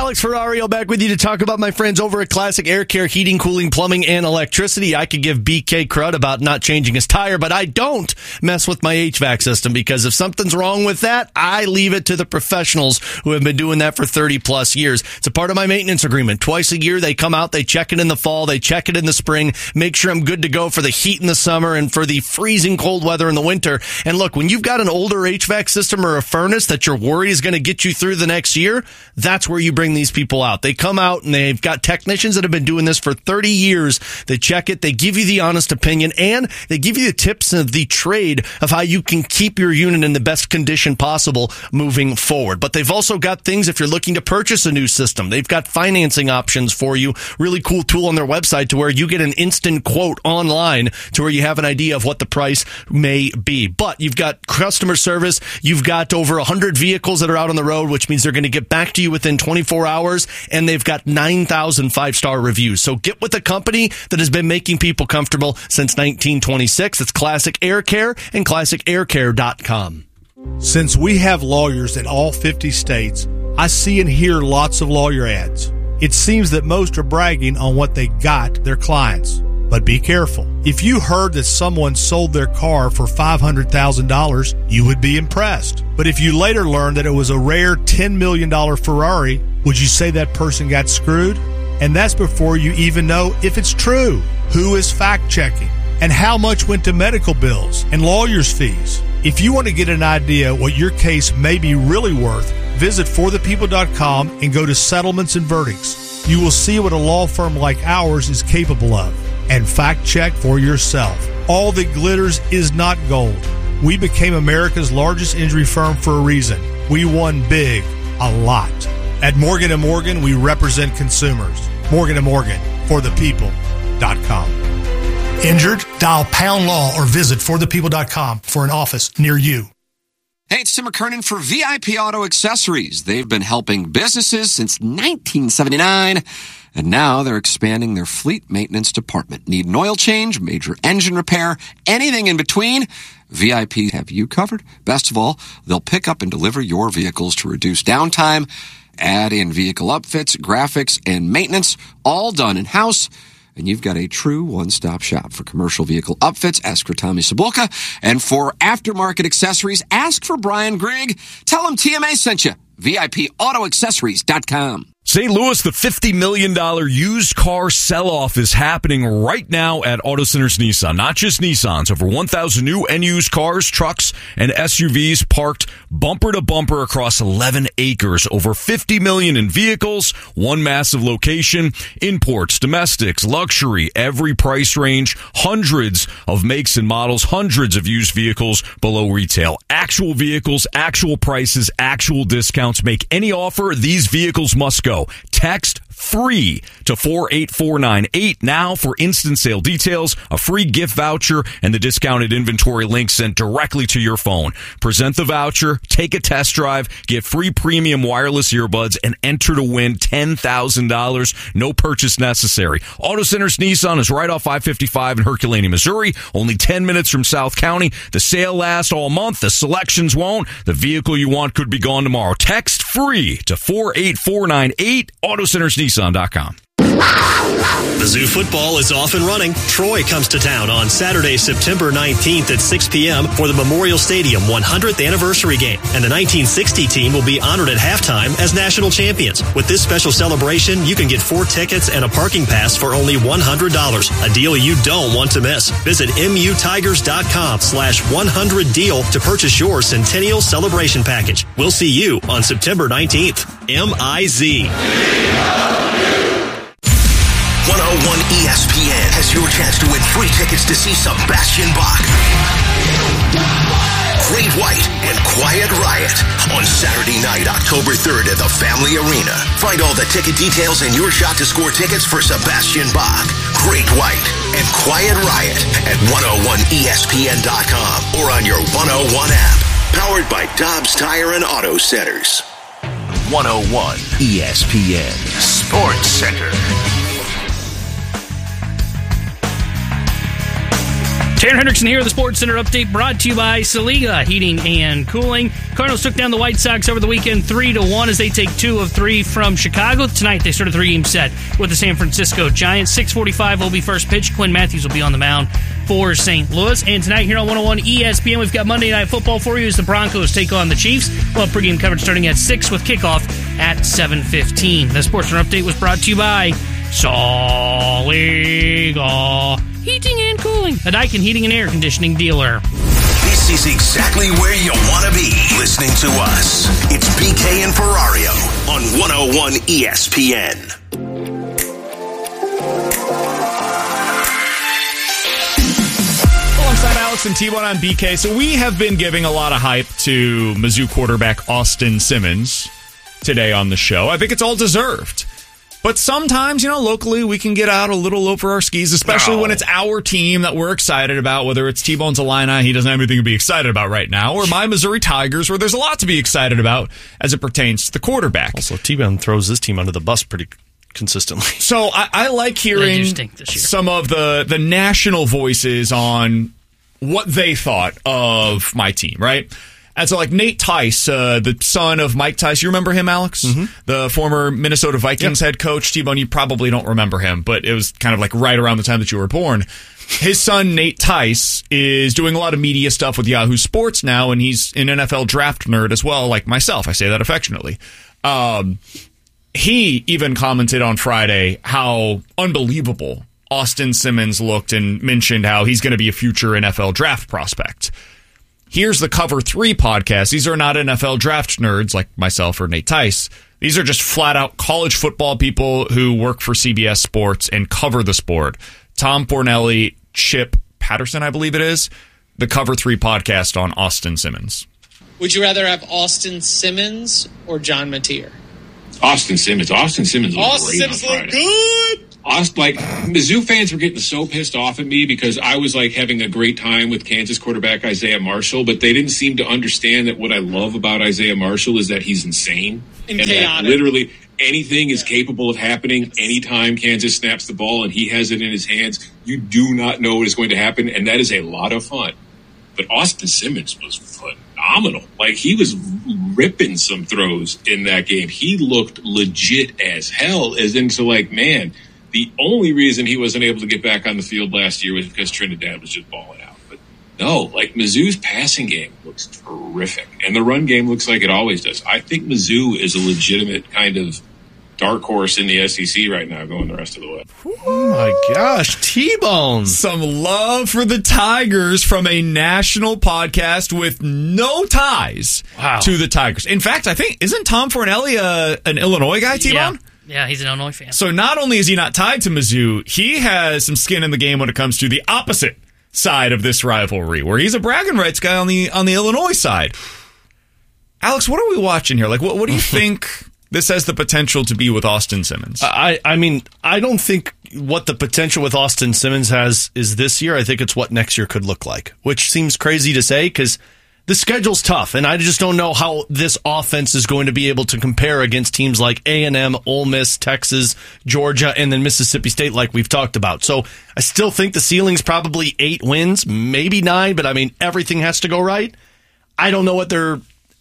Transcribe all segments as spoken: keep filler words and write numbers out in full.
Alex Ferrario back with you to talk about my friends over at Classic Air Care Heating, Cooling, Plumbing, and Electricity. I could give B K crud about not changing his tire, but I don't mess with my H V A C system because if something's wrong with that, I leave it to the professionals who have been doing that for thirty plus years. It's a part of my maintenance agreement. Twice a year, they come out, they check it in the fall, they check it in the spring, make sure I'm good to go for the heat in the summer and for the freezing cold weather in the winter. And look, when you've got an older H V A C system or a furnace that you're worried is going to get you through the next year, that's where you bring these people out. They come out and they've got technicians that have been doing this for thirty years. They check it, they give you the honest opinion, and they give you the tips of the trade of how you can keep your unit in the best condition possible moving forward. But they've also got things if you're looking to purchase a new system. They've got financing options for you. Really cool tool on their website to where you get an instant quote online to where you have an idea of what the price may be. But you've got customer service. You've got over one hundred vehicles that are out on the road, which means they're going to get back to you within twenty-four hours, and they've got nine thousand five-star reviews. So get with a company that has been making people comfortable since nineteen twenty-six. It's Classic Air Care and classic air care dot com. Since we have lawyers in all fifty states, I see and hear lots of lawyer ads. It seems that most are bragging on what they got their clients. But be careful. If you heard that someone sold their car for five hundred thousand dollars, you would be impressed. But if you later learned that it was a rare ten million dollars Ferrari, would you say that person got screwed? And that's before you even know if it's true. Who is fact-checking? And how much went to medical bills and lawyers' fees? If you want to get an idea what your case may be really worth, visit for the people dot com and go to Settlements and Verdicts. You will see what a law firm like ours is capable of. And fact-check for yourself. All that glitters is not gold. We became America's largest injury firm for a reason. We won big, a lot. At Morgan and Morgan, we represent consumers. Morgan and Morgan, for the people dot com. Injured? Dial pound law or visit for the people dot com for an office near you. Hey, it's Tim McKernan for V I P Auto Accessories. They've been helping businesses since nineteen seventy-nine, and now they're expanding their fleet maintenance department. Need an oil change, major engine repair, anything in between? V I P have you covered. Best of all, they'll pick up and deliver your vehicles to reduce downtime, add in vehicle upfits, graphics, and maintenance, all done in-house. And you've got a true one-stop shop for commercial vehicle upfits. Ask for Tommy Cibulka. And for aftermarket accessories, ask for Brian Grigg. Tell him T M A sent you. V I P auto accessories dot com. Saint Louis, the fifty million dollars used car sell-off is happening right now at Auto Centers Nissan. Not just Nissans. Over one thousand new and used cars, trucks, and S U Vs parked bumper to bumper across eleven acres. Over fifty million dollars in vehicles, one massive location, imports, domestics, luxury, every price range, hundreds of makes and models, hundreds of used vehicles below retail. Actual vehicles, actual prices, actual discounts. Make any offer, these vehicles must go. Text free to four eight four nine eight now for instant sale details, a free gift voucher, and the discounted inventory link sent directly to your phone. Present the voucher, take a test drive, get free premium wireless earbuds, and enter to win ten thousand dollars. No purchase necessary. Auto Centers Nissan is right off I fifty-five in Herculaneum, Missouri. Only ten minutes from South County. The sale lasts all month. The selections won't. The vehicle you want could be gone tomorrow. Text free to four eight four nine eight. Auto Centers Nissan dot com. Mizzou football is off and running. Troy comes to town on Saturday, September nineteenth at six p.m. for the Memorial Stadium one hundredth anniversary game. And the nineteen sixty team will be honored at halftime as national champions. With this special celebration, you can get four tickets and a parking pass for only one hundred dollars. A deal you don't want to miss. Visit mutigers.com slash 100 deal to purchase your Centennial Celebration Package. We'll see you on September nineteenth. M I Z. one oh one E S P N has your chance to win free tickets to see Sebastian Bach, Great White, and Quiet Riot on Saturday night, October third at the Family Arena. Find all the ticket details and your shot to score tickets for Sebastian Bach, Great White, and Quiet Riot at one oh one E S P N dot com or on your one oh one app. Powered by Dobbs Tire and Auto Centers. one oh one E S P N Sports Center. Taron Hendrickson here, the Sports Center update brought to you by Saliga Heating and Cooling. Cardinals took down the White Sox over the weekend three to one as they take two of three from Chicago. Tonight they start a three-game set with the San Francisco Giants. six forty-five will be first pitch. Quinn Matthews will be on the mound for Saint Louis. And tonight here on one oh one E S P N, we've got Monday Night Football for you as the Broncos take on the Chiefs. We'll have pregame coverage starting at six with kickoff at seven fifteen. The Sports Center update was brought to you by Saliga Heating and Cooling, a Daikin heating and air conditioning dealer. This is exactly where you want to be listening to us. It's B K and Ferrario on one oh one E S P N. Alongside Alex and T-Bone on B K. So we have been giving a lot of hype to Mizzou quarterback Austin Simmons today on the show. I think it's all deserved. But sometimes, you know, locally we can get out a little over our skis, especially no. when it's our team that we're excited about, whether it's T-Bone's Illini, he doesn't have anything to be excited about right now, or my Missouri Tigers, where there's a lot to be excited about as it pertains to the quarterback. Also, T-Bone throws this team under the bus pretty consistently. So I, I like hearing some of the, the national voices on what they thought of my team, right? And so, like, Nate Tice, uh, the son of Mike Tice, you remember him, Alex? Mm-hmm. The former Minnesota Vikings yep. head coach. T-Bone, you probably don't remember him, but it was kind of like right around the time that you were born. His son, Nate Tice, is doing a lot of media stuff with Yahoo Sports now, and he's an N F L draft nerd as well, like myself. I say that affectionately. Um, he even commented on Friday how unbelievable Austin Simmons looked and mentioned how he's going to be a future N F L draft prospect. Here's the Cover three podcast. These are not N F L draft nerds like myself or Nate Tice. These are just flat-out college football people who work for C B S Sports and cover the sport. Tom Fornelli, Chip Patterson, I believe it is, the Cover three podcast on Austin Simmons. Would you rather have Austin Simmons or John Mateer? Austin Simmons. Austin Simmons looked Austin great Simmons on looked Friday. good! Austin, like, Mizzou fans were getting so pissed off at me because I was, like, having a great time with Kansas quarterback Isaiah Marshall, but they didn't seem to understand that what I love about Isaiah Marshall is that he's insane. And, and chaotic. That literally anything is capable of happening anytime Kansas snaps the ball and he has it in his hands. You do not know what is going to happen, and that is a lot of fun. But Austin Simmons was phenomenal. Like, he was ripping some throws in that game. He looked legit as hell, as into, like, man, the only reason he wasn't able to get back on the field last year was because Trinidad was just balling out. But no, like, Mizzou's passing game looks terrific, and the run game looks like it always does. I think Mizzou is a legitimate kind of dark horse in the S E C right now going the rest of the way. Oh, my gosh. T-Bone. Some love for the Tigers from a national podcast with no ties wow. to the Tigers. In fact, I think, isn't Tom Fornelli a, an Illinois guy, T-Bone? Yeah. Yeah, he's an Illinois fan. So not only is he not tied to Mizzou, he has some skin in the game when it comes to the opposite side of this rivalry, where he's a bragging rights guy on the on the Illinois side. Alex, what are we watching here? Like, what, what do you think this has the potential to be with Austin Simmons? I, I mean, I don't think what the potential with Austin Simmons has is this year. I think it's what next year could look like, which seems crazy to say because the schedule's tough, and I just don't know how this offense is going to be able to compare against teams like A and M, Ole Miss, Texas, Georgia, and then Mississippi State like we've talked about. So I still think the ceiling's probably eight wins, maybe nine, but I mean, everything has to go right. I don't know what their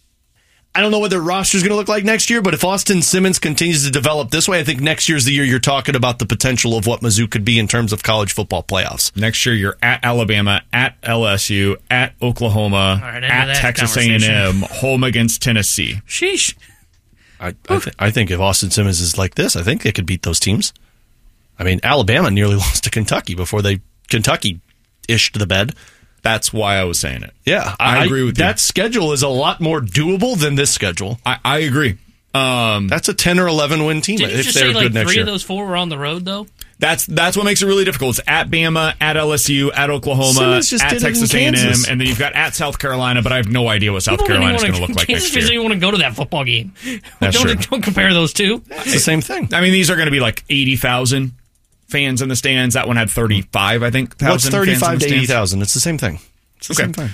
I don't know what their roster's going to look like next year, but if Austin Simmons continues to develop this way, I think next year's the year you're talking about the potential of what Mizzou could be in terms of college football playoffs. Next year you're at Alabama, at L S U, at Oklahoma, right, at Texas A and M, home against Tennessee. Sheesh. I I, th- I think if Austin Simmons is like this, I think they could beat those teams. I mean, Alabama nearly lost to Kentucky before they Kentucky-ished the bed. That's why I was saying it. Yeah, I, I agree with that you. That schedule is a lot more doable than this schedule. I, I agree. Um, that's a ten or eleven win team. Did you if just they're say like good next three year. of those four were on the road though? That's that's what makes it really difficult. It's at Bama, at L S U, at Oklahoma, at Texas A and M, and then you've got at South Carolina. But I have no idea what South Carolina is going to look like Kansas next year. doesn't even want to go to that football game. That's don't, true. don't compare those two. It's the same thing. I mean, these are going to be like eighty thousand fans in the stands. That one had thirty-five, I think. What's thirty-five to eighty thousand? It's the same thing. It's the okay. same thing.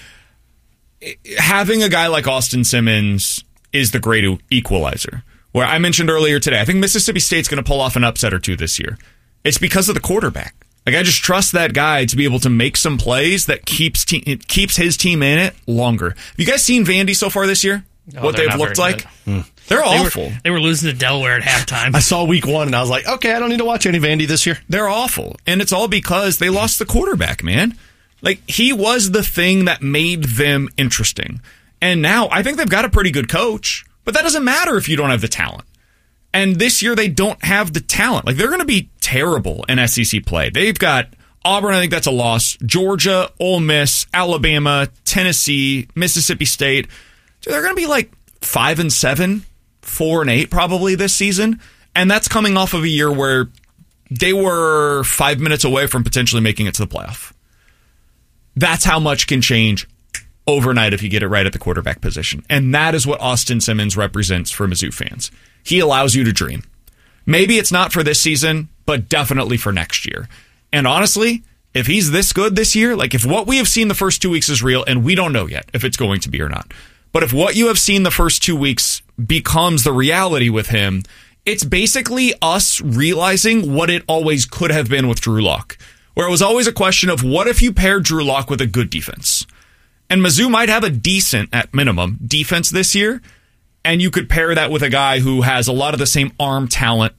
Having a guy like Austin Simmons is the great equalizer. Where I mentioned earlier today, I think Mississippi State's going to pull off an upset or two this year. It's because of the quarterback. Like, I just trust that guy to be able to make some plays that keeps te- it keeps his team in it longer. Have you guys seen Vandy so far this year? Oh, what they've looked like? Hmm. They're they awful. Were, they were losing to Delaware at halftime. I saw week one, and I was like, okay, I don't need to watch any Vandy this year. They're awful. And it's all because they lost the quarterback, man. Like, he was the thing that made them interesting. And now I think they've got a pretty good coach, but that doesn't matter if you don't have the talent. And this year they don't have the talent. Like, they're going to be terrible in S E C play. They've got Auburn, I think that's a loss. Georgia, Ole Miss, Alabama, Tennessee, Mississippi State. They're going to be like five and seven, four and eight probably this season. And that's coming off of a year where they were five minutes away from potentially making it to the playoff. That's how much can change overnight if you get it right at the quarterback position. And that is what Austin Simmons represents for Mizzou fans. He allows you to dream. Maybe it's not for this season, but definitely for next year. And honestly, if he's this good this year, like if what we have seen the first two weeks is real, and we don't know yet if it's going to be or not, but if what you have seen the first two weeks becomes the reality with him, it's basically us realizing what it always could have been with Drew Lock, where it was always a question of what if you paired Drew Lock with a good defense? And Mizzou might have a decent, at minimum, defense this year, and you could pair that with a guy who has a lot of the same arm talent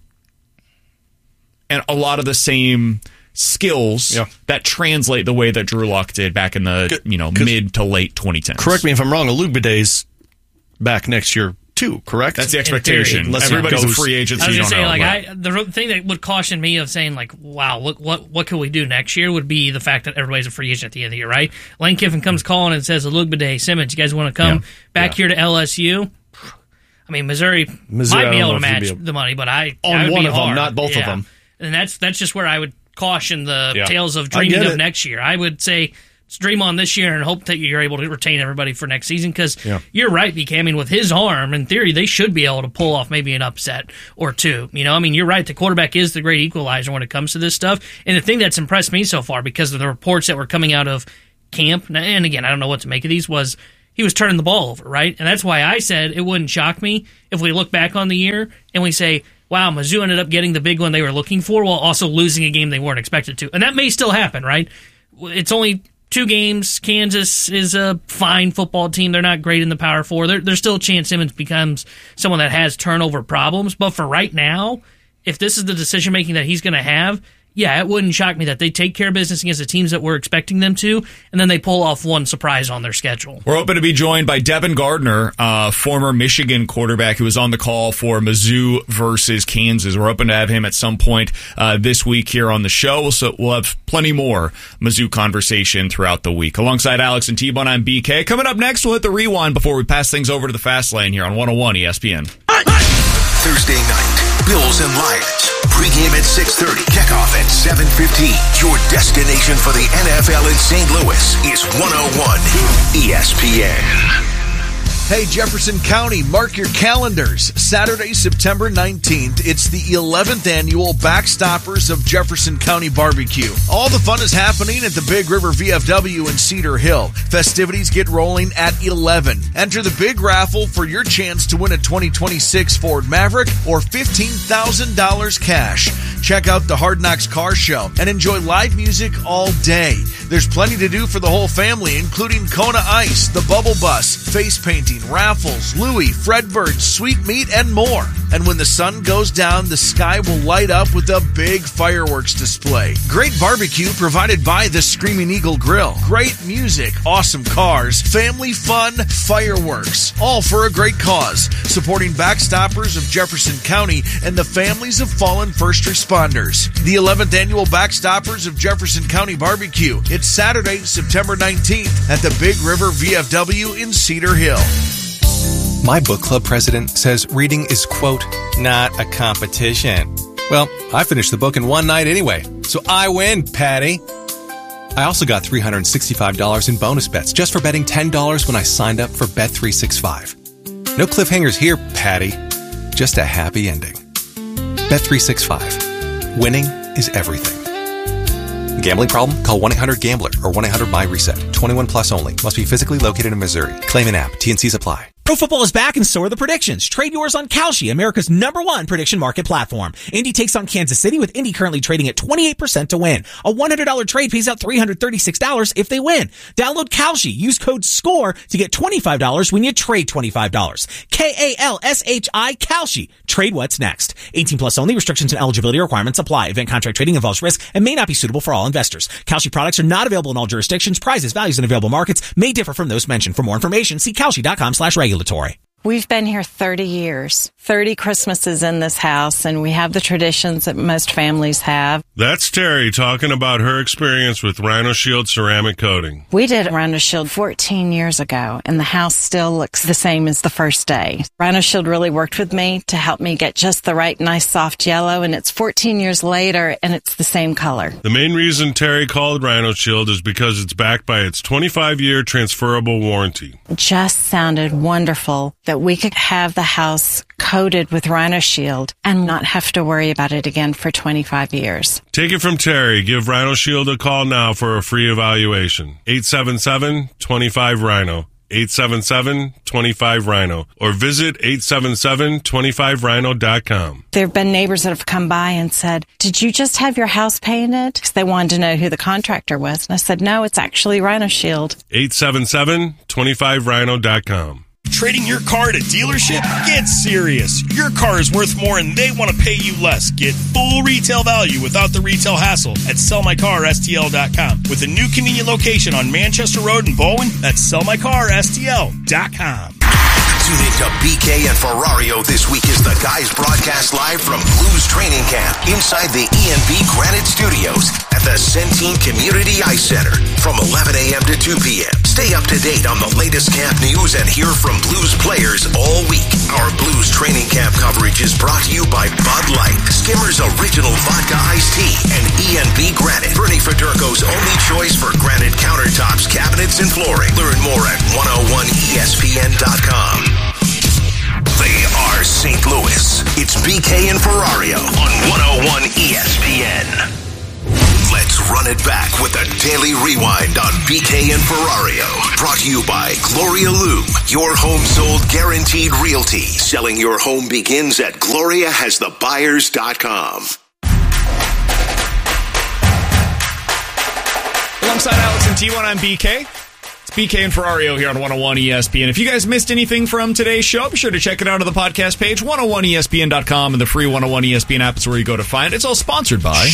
and a lot of the same skills yeah. that translate the way that Drew Lock did back in the you know mid to late twenty tens. Correct me if I'm wrong, Olugbede's back next year too, correct? That's the expectation. Everybody's a free agent, so I was you going to don't say, know. like, I, the thing that would caution me of saying, like, wow, look, what what can we do next year would be the fact that everybody's a free agent at the end of the year, right? Lane Kiffin comes calling and says, Olugbede, Simmons, you guys want to come yeah. back yeah. here to L S U? I mean, Missouri, Missouri might be able to be match able... the money, but I on I would one be of hard. them, not both yeah. of them. And that's that's just where I would caution the yeah. tales of I dreaming get of it. next year. I would say let's dream on this year and hope that you're able to retain everybody for next season because yeah. you're right, B K. I mean, with his arm, in theory, they should be able to pull off maybe an upset or two. You know, I mean, you're right. The quarterback is the great equalizer when it comes to this stuff. And the thing that's impressed me so far because of the reports that were coming out of camp, and again, I don't know what to make of these, was he was turning the ball over, right? And that's why I said it wouldn't shock me if we look back on the year and we say, wow, Mizzou ended up getting the big one they were looking for while also losing a game they weren't expected to. And that may still happen, right? It's only two games. Kansas is a fine football team. They're not great in the Power Four. There, there's still a chance Simmons becomes someone that has turnover problems. But for right now, if this is the decision-making that he's going to have, yeah, it wouldn't shock me that they take care of business against the teams that we're expecting them to, and then they pull off one surprise on their schedule. We're hoping to be joined by Devin Gardner, uh, former Michigan quarterback who was on the call for Mizzou versus Kansas. We're hoping to have him at some point uh, this week here on the show. So we'll have plenty more Mizzou conversation throughout the week. Alongside Alex and T-Bone, I'm B K. Coming up next, we'll hit the rewind before we pass things over to the Fast Lane here on one oh one E S P N. Thursday night, Bills and Lions. Pre-game at six thirty, kickoff at seven fifteen. Your destination for the N F L in Saint Louis is one oh one E S P N. Hey, Jefferson County, mark your calendars. Saturday, September nineteenth, it's the eleventh annual Backstoppers of Jefferson County Barbecue. All the fun is happening at the Big River V F W in Cedar Hill. Festivities get rolling at eleven. Enter the big raffle for your chance to win a twenty twenty-six Ford Maverick or fifteen thousand dollars cash. Check out the Hard Knocks Car Show and enjoy live music all day. There's plenty to do for the whole family, including Kona Ice, the Bubble Bus, face painting, raffles, Louie, Fredbird, sweet meat, and more. And when the sun goes down, the sky will light up with a big fireworks display. Great barbecue provided by the Screaming Eagle Grill. Great music, awesome cars, family fun, fireworks. All for a great cause. Supporting Backstoppers of Jefferson County and the families of fallen first responders. The eleventh annual Backstoppers of Jefferson County Barbecue. It's Saturday, September nineteenth at the Big River V F W in Cedar Hill. My book club president says reading is, quote, not a competition. Well, I finished the book in one night anyway, so I win, Patty. I also got three hundred sixty-five dollars in bonus bets just for betting ten dollars when I signed up for Bet three sixty-five. No cliffhangers here, Patty. Just a happy ending. Bet three sixty-five. Winning is everything. Gambling problem? Call one eight hundred gambler or one eight hundred my reset. twenty-one plus only. Must be physically located in Missouri. Claim an app. T and C's apply. Pro football is back and so are the predictions. Trade yours on Kalshi, America's number one prediction market platform. Indy takes on Kansas City, with Indy currently trading at twenty-eight percent to win. A one hundred dollars trade pays out three hundred thirty-six dollars if they win. Download Kalshi. Use code SCORE to get twenty-five dollars when you trade twenty-five dollars. K A L S H I, Kalshi. Trade what's next. eighteen plus only. Restrictions and eligibility requirements apply. Event contract trading involves risk and may not be suitable for all investors. Kalshi products are not available in all jurisdictions. Prices, values, and available markets may differ from those mentioned. For more information, see kalshi.com slash regulatory. We've been here thirty years, thirty Christmases in this house, and we have the traditions that most families have. That's Terry talking about her experience with Rhino Shield ceramic coating. We did Rhino Shield fourteen years ago, and the house still looks the same as the first day. Rhino Shield really worked with me to help me get just the right nice soft yellow, and it's fourteen years later, and it's the same color. The main reason Terry called Rhino Shield is because it's backed by its twenty-five year transferable warranty. It just sounded wonderful that we could have the house coated with Rhino Shield and not have to worry about it again for twenty-five years. Take it from Terry. Give Rhino Shield a call now for a free evaluation. eight seven seven, two five, Rhino. eight seven seven, two five, Rhino. Or visit eight seven seven, two five rhino dot com. There have been neighbors that have come by and said, did you just have your house painted? Because they wanted to know who the contractor was. And I said, no, it's actually Rhino Shield. eight seven seven, two five rhino dot com. Trading your car at a dealership? Get serious. Your car is worth more and they want to pay you less. Get full retail value without the retail hassle at sell my car S T L dot com. With a new convenient location on Manchester Road in Bowen, that's sell my car S T L dot com. Tune in to B K and Ferrario this week as the guys broadcast live from Blues Training Camp inside the E and B Granite Studios at the Centene Community Ice Center from eleven a.m. to two p.m. Stay up to date on the latest camp news and hear from Blues players all week. Our Blues Training Camp coverage is brought to you by Bud Light, Skimmer's Original Vodka Iced Tea, and E and B Granite, Bernie Federko's only choice for granite countertops, cabinets, and flooring. Learn more at one oh one E S P N dot com. They are Saint Louis. It's B K and Ferrario on one oh one E S P N. Let's run it back with a daily rewind on B K and Ferrario. Brought to you by Gloria Lou, your home sold guaranteed realty. Selling your home begins at gloria has the buyers dot com. Alongside Alex and T one, I'm B K. It's B K and Ferrario here on one oh one E S P N. If you guys missed anything from today's show, be sure to check it out on the podcast page, one oh one E S P N dot com, and the free one oh one E S P N app is where you go to find it. It's all sponsored by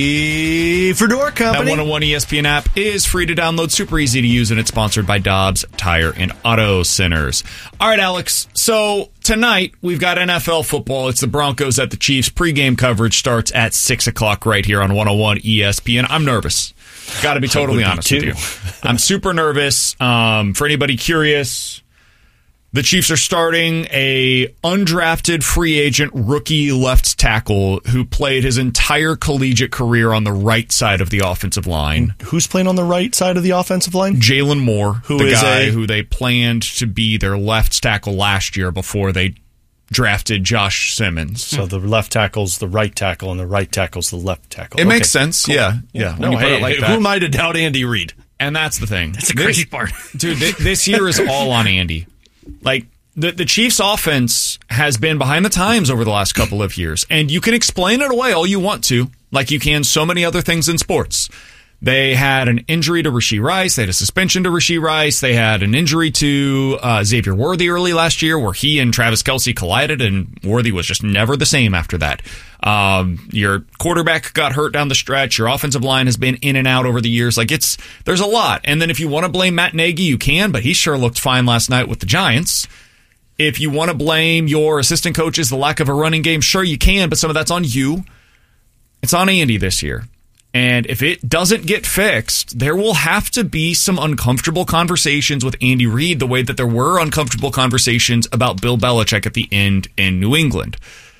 Schaefer Door Company. That one oh one E S P N app is free to download, super easy to use, and it's sponsored by Dobbs Tire and Auto Centers. All right, Alex. So tonight we've got N F L football. It's the Broncos at the Chiefs. Pre-game coverage starts at six o'clock right here on one oh one E S P N. I'm nervous. Got to be totally honest with you. I'm super nervous. Um, for anybody curious, the Chiefs are starting a undrafted free agent rookie left tackle who played his entire collegiate career on the right side of the offensive line. Who's playing on the right side of the offensive line? Jalen Moore, who the is guy a- who they planned to be their left tackle last year before they drafted Josh Simmons. So the left tackle's the right tackle, and the right tackle's the left tackle. It Okay, makes sense. cool. Yeah, yeah. No, when you put hey, it like hey, that. who am I to doubt Andy Reid? And that's the thing. That's the crazy part. Dude, th- this year is all on Andy. Like, the, the Chiefs' offense has been behind the times over the last couple of years, and you can explain it away all you want to, like you can so many other things in sports. They had an injury to Rashee Rice. They had a suspension to Rashee Rice. They had an injury to uh, Xavier Worthy early last year where he and Travis Kelce collided, and Worthy was just never the same after that. Um, your quarterback got hurt down the stretch. Your offensive line has been in and out over the years. Like, it's there's a lot. And then if you want to blame Matt Nagy, you can, but he sure looked fine last night with the Giants. If you want to blame your assistant coaches, the lack of a running game, sure you can, but some of that's on you. It's on Andy this year. And if it doesn't get fixed, there will have to be some uncomfortable conversations with Andy Reid, the way that there were uncomfortable conversations about Bill Belichick at the end in New England.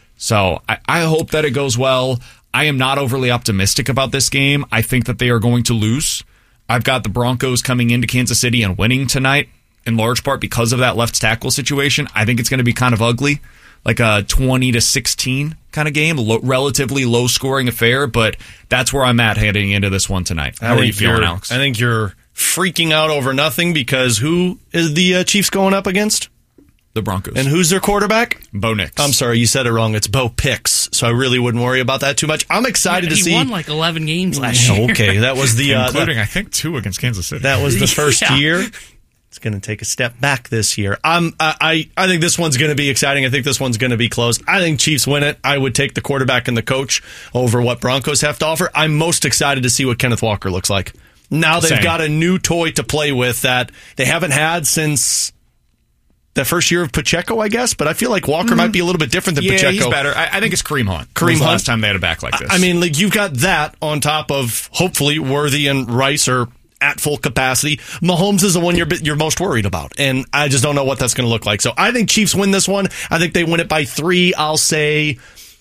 So I, I hope that it goes well. I am not overly optimistic about this game. I think that they are going to lose. I've got the Broncos coming into Kansas City and winning tonight, in large part because of that left tackle situation. I think it's going to be kind of ugly, like a twenty to sixteen kind of game, low, relatively low scoring affair, but that's where I'm at heading into this one tonight. How I are you think feeling, you're- Alex? I think you're freaking out over nothing because who is the uh, Chiefs going up against? The Broncos. And who's their quarterback? Bo Nix. I'm sorry, you said it wrong. It's Bo Picks. So I really wouldn't worry about that too much. I'm excited yeah, to see. He won like eleven games last year. Okay, that was the uh, including the, I think two against Kansas City. That was the first yeah. year. It's going to take a step back this year. I'm, I, I, I think this one's going to be exciting. I think this one's going to be close. I think Chiefs win it. I would take the quarterback and the coach over what Broncos have to offer. I'm most excited to see what Kenneth Walker looks like. Now they've Same. got a new toy to play with that they haven't had since the first year of Pacheco, I guess. But I feel like Walker mm-hmm. might be a little bit different than yeah, Pacheco. He's better. I, I think it's Kareem Hunt. Kareem Hunt. The last time they had a back like this. I mean, like, you've got that on top of hopefully Worthy and Rice are at full capacity. Mahomes is the one you're you're most worried about, and I just don't know what that's going to look like. So I think Chiefs win this one. I think they win it by three. I'll say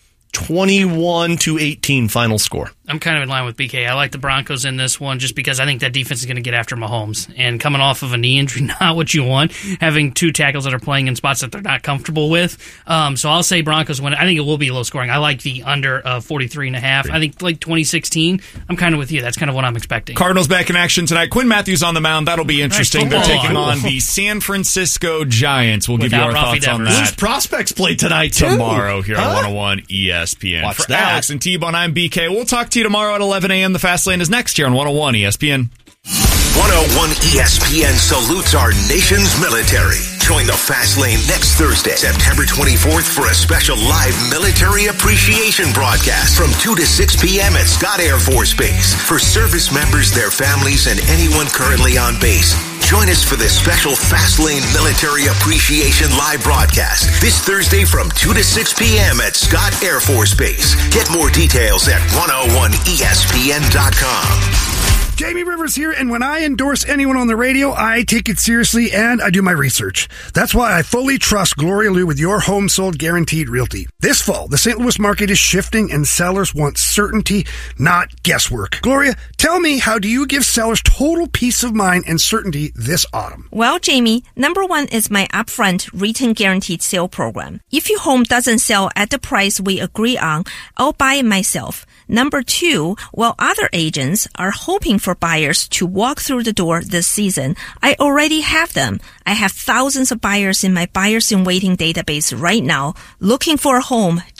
twenty-one to eighteen final score. I'm kind of in line with B K. I like the Broncos in this one just because I think that defense is going to get after Mahomes. And coming off of a knee injury, not what you want. Having two tackles that are playing in spots that they're not comfortable with. Um, so I'll say Broncos win. I think it will be low scoring. I like the under uh, forty-three and a half. I think like twenty sixteen. I'm kind of with you. That's kind of what I'm expecting. Cardinals back in action tonight. Quinn Matthews on the mound. That'll be interesting. Nice. They're taking on the San Francisco Giants. We'll Without give you our Rafi thoughts on Devers. that. Whose prospects play tonight, too? Tomorrow here huh? on one oh one E S P N. Watch For that. Alex and T-Bone, I'm B K. We'll talk to you tomorrow at eleven a.m. The Fast Lane is next here on one oh one E S P N. one oh one E S P N salutes our nation's military. Join the Fast Lane next Thursday, September twenty-fourth, for a special live military appreciation broadcast from two to six p.m. at Scott Air Force Base. For service members, their families, and anyone currently on base, join us for this special Fast Lane Military Appreciation live broadcast this Thursday from two to six p.m. at Scott Air Force Base. Get more details at one oh one E S P N dot com. Jamie Rivers here, and when I endorse anyone on the radio, I take it seriously and I do my research. That's why I fully trust Gloria Lou with your home sold guaranteed realty. This fall, the Saint Louis market is shifting and sellers want certainty, not guesswork. Gloria, tell me, how do you give sellers total peace of mind and certainty this autumn? Well, Jamie, number one is my upfront written guaranteed sale program. If your home doesn't sell at the price we agree on, I'll buy it myself. Number two, while other agents are hoping for buyers to walk through the door this season, I already have them. I have thousands of buyers in my buyers in waiting database right now looking for a home